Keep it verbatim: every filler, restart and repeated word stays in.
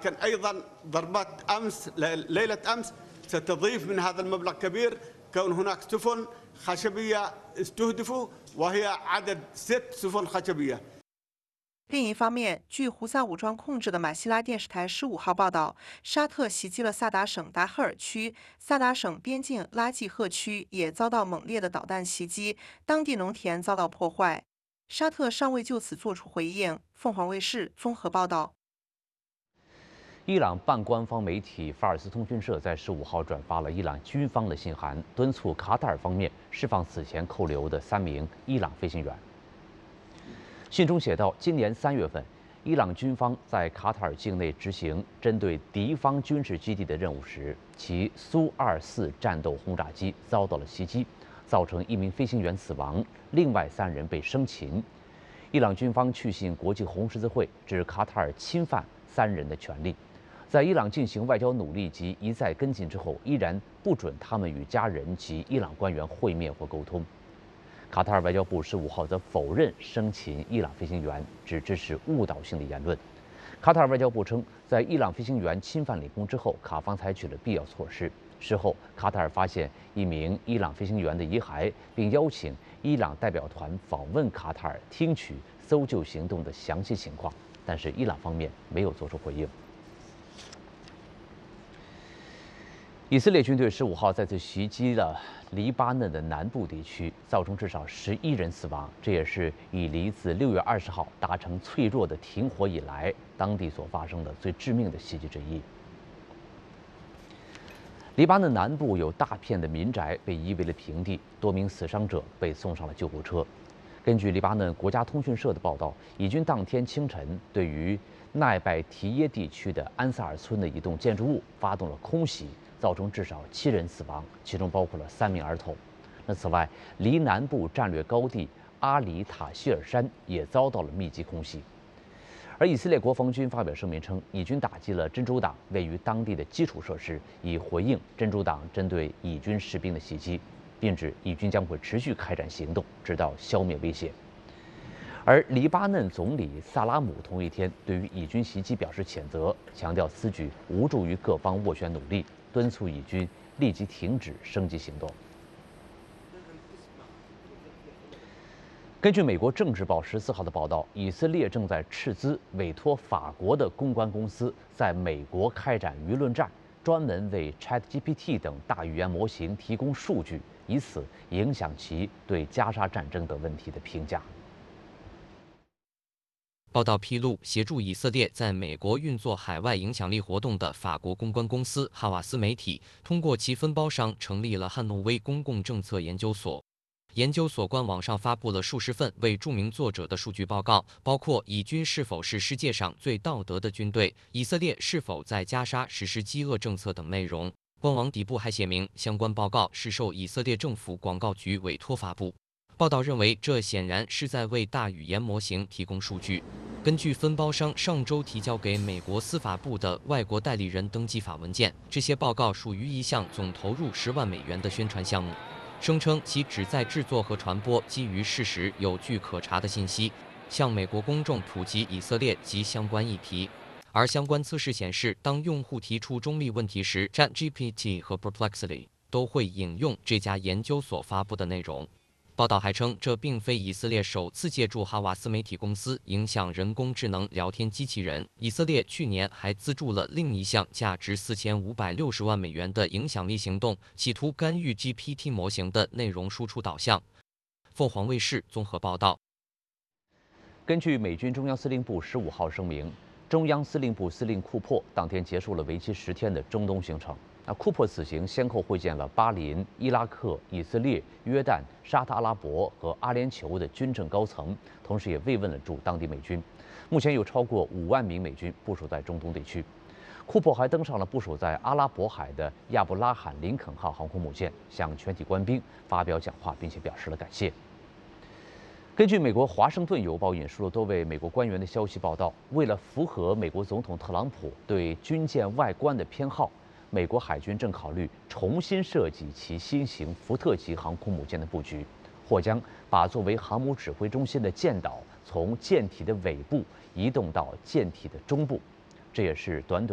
لكن أيضا ضربات أمس ليلة أمس ستضيف من هذا المبلغ كبير كون هناك سفن خشبية استهدفوا وهي عدد ست سفن خشبية。 另一方面，据胡塞武装控制的马希拉电视台十五号报道，沙特袭击了萨达省达赫尔区，萨达省边境拉季赫区也遭到猛烈的导弹袭击，当地农田遭到破坏。沙特尚未就此作出回应。凤凰卫视综合报道。 伊朗半官方媒体法尔斯通讯社在十五号转发了伊朗军方的信函，敦促卡塔尔方面释放此前扣留的三名伊朗飞行员。 信中写道，今年三月份，伊朗军方在卡塔尔境内执行针对敌方军事基地的任务时，其苏二四战斗轰炸机遭到了袭击，造成一名飞行员死亡，另外三人被生擒。伊朗军方去信国际红十字会，指卡塔尔侵犯三人的权利。在伊朗进行外交努力及一再跟进之后，依然不准他们与家人及伊朗官员会面或沟通。 卡塔尔外交部十五号则否认生擒伊朗飞行员，指这是误导性的言论。卡塔尔外交部称，在伊朗飞行员侵犯领空之后，卡方采取了必要措施。事后，卡塔尔发现一名伊朗飞行员的遗骸，并邀请伊朗代表团访问卡塔尔，听取搜救行动的详细情况。但是伊朗方面没有做出回应。 以色列军队十五号再次袭击了黎巴嫩的南部地区，造成至少十一人死亡。这也是以黎自六月二十号达成脆弱的停火以来，当地所发生的最致命的袭击之一。黎巴嫩南部有大片的民宅被夷为了平地，多名死伤者被送上了救护车。根据黎巴嫩国家通讯社的报道，以军当天清晨对于奈拜提耶地区的安萨尔村的一栋建筑物发动了空袭。 造成至少七人死亡，其中包括了三名儿童。那此外，黎南部战略高地阿里塔希尔山也遭到了密集空袭。而以色列国防军发表声明称，以军打击了真主党位于当地的基础设施，以回应真主党针对以军士兵的袭击，并指以军将会持续开展行动，直到消灭威胁。而黎巴嫩总理萨拉姆同一天对于以军袭击表示谴责，强调此举无助于各方斡旋努力。 敦促以军立即停止升级行动。根据美国政治报十四号的报道，以色列正在斥资委托法国的公关公司在美国开展舆论战，专门为 ChatGPT 等大语言模型提供数据，以此影响其对加沙战争等问题的评价。 报道披露，协助以色列在美国运作海外影响力活动的法国公关公司哈瓦斯媒体，通过其分包商成立了汉诺威公共政策研究所。研究所官网上发布了数十份为著名作者的数据报告，包括以军是否是世界上最道德的军队，以色列是否在加沙实施饥饿政策等内容。官网底部还写明，相关报告是受以色列政府广告局委托发布。 报道认为，这显然是在为大语言模型提供数据。根据分包商上周提交给美国司法部的外国代理人登记法文件，这些报告属于一项总投入十万美元的宣传项目，声称其旨在制作和传播基于事实、有据可查的信息，向美国公众普及以色列及相关议题。而相关测试显示，当用户提出中立问题时 ，ChatGPT 和 Perplexity 都会引用这家研究所发布的内容。 报道还称，这并非以色列首次借助哈瓦斯媒体公司影响人工智能聊天机器人。以色列去年还资助了另一项价值四千五百六十万美元的影响力行动，企图干预 G P T 模型的内容输出导向。凤凰卫视综合报道。 根据美军中央司令部十五号声明，中央司令部司令库珀当天结束了为期十天的中东行程。 那库珀此行先后会见了巴林、伊拉克、以色列、约旦、沙特阿拉伯和阿联酋的军政高层，同时也慰问了驻当地美军。目前有超过五万名美军部署在中东地区。库珀还登上了部署在阿拉伯海的亚布拉罕·林肯号航空母舰，向全体官兵发表讲话，并且表示了感谢。根据美国《华盛顿邮报》引述了多位美国官员的消息报道，为了符合美国总统特朗普对军舰外观的偏好。 美国海军正考虑重新设计其新型福特级航空母舰的布局，或将把作为航母指挥中心的舰岛从舰体的尾部移动到舰体的中部，这也是短短。